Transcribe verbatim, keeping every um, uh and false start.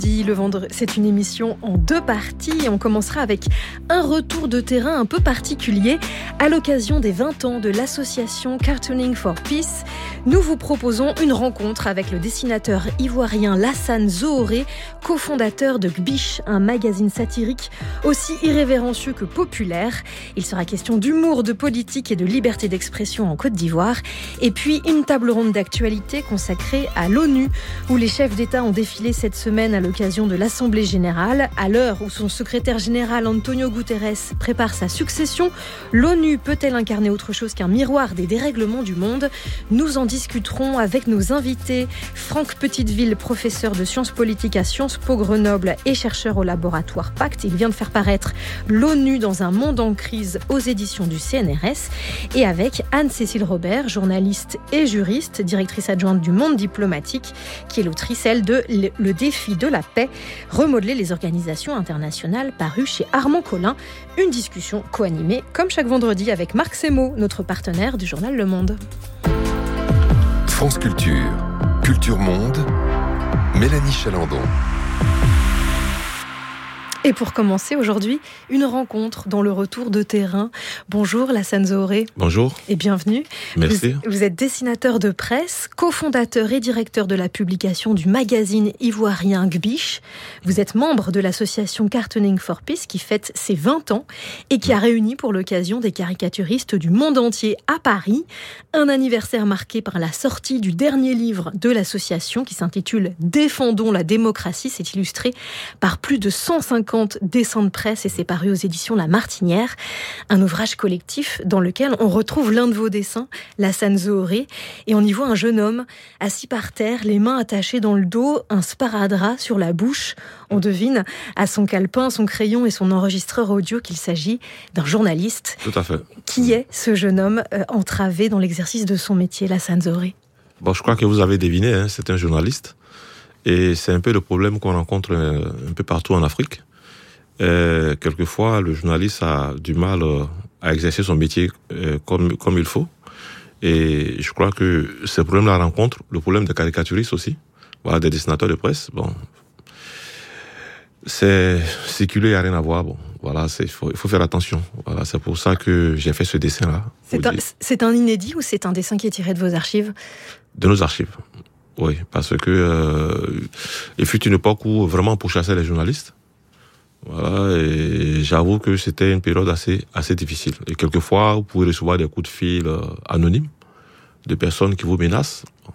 Le vendredi, c'est une émission en deux parties et on commencera avec un retour de terrain un peu particulier. À l'occasion des vingt ans de l'association Cartooning for Peace, nous vous proposons une rencontre avec le dessinateur ivoirien Lassane Zohoré, cofondateur de Gbiche, un magazine satirique aussi irrévérencieux que populaire. Il sera question d'humour, de politique et de liberté d'expression en Côte d'Ivoire. Et puis une table ronde d'actualité consacrée à l'ONU, où les chefs d'État ont défilé cette semaine à l'occasion de l'Assemblée générale. À l'heure où son secrétaire général Antonio Guterres prépare sa succession, l'ONU peut-elle incarner autre chose qu'un miroir des dérèglements du monde ? Nous en discuterons avec nos invités. Franck Petiteville, professeur de sciences politiques à Sciences Po Grenoble et chercheur au laboratoire Pacte. Il vient de faire paraître l'ONU dans un monde en crise aux éditions du C N R S. Et avec Anne-Cécile Robert, journaliste et juriste, directrice adjointe du Monde diplomatique, qui est l'autrice, elle, de Le défi de la paix, remodeler les organisations internationales, paru chez Armand Collin. Une discussion co-animée, comme chaque vendredi, avec Marc Semo, notre partenaire du journal Le Monde. France Culture, Culture Monde, Mélanie Chalandon. Et pour commencer aujourd'hui, une rencontre dans le retour de terrain. Bonjour Lassane Zohoré. Bonjour. Et bienvenue. Merci. Vous, vous êtes dessinateur de presse, cofondateur et directeur de la publication du magazine ivoirien Gbiche. Vous êtes membre de l'association Cartooning for Peace qui fête ses vingt ans et qui a réuni pour l'occasion des caricaturistes du monde entier à Paris. Un anniversaire marqué par la sortie du dernier livre de l'association qui s'intitule « Défendons la démocratie ». C'est illustré par plus de cent cinquante dessins de presse et c'est paru aux éditions La Martinière. Un ouvrage collectif dans lequel on retrouve l'un de vos dessins, Lassane Zohoré, et on y voit un jeune homme assis par terre, les mains attachées dans le dos, un sparadrap sur la bouche. On devine à son calepin, son crayon et son enregistreur audio qu'il s'agit d'un journaliste. Tout à fait. Qui est ce jeune homme euh, entravé dans l'exercice de son métier, Lassane Zohoré ? Bon, je crois que vous avez deviné, hein, c'est un journaliste. Et c'est un peu le problème qu'on rencontre un peu partout en Afrique. Euh, quelquefois, le journaliste a du mal euh, à exercer son métier euh, comme, comme il faut. Et je crois que ce problème-là rencontre le problème des caricaturistes aussi, voilà, des dessinateurs de presse. Bon, c'est circuler, il n'y a rien à voir. Bon, voilà, c'est, il faut, il faut faire attention. Voilà, c'est pour ça que j'ai fait ce dessin-là. C'est un, c'est un inédit ou c'est un dessin qui est tiré de vos archives ? De nos archives, oui, parce que euh, il fut une époque où vraiment on pourchassait les journalistes. Voilà, et j'avoue que c'était une période assez, assez difficile. Et quelquefois, vous pouvez recevoir des coups de fil euh, anonymes de personnes qui vous menacent.